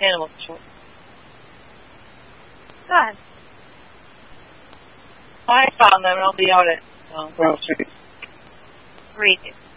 Animal Control. Go ahead. I found them, and I'll be out at groceries. Great.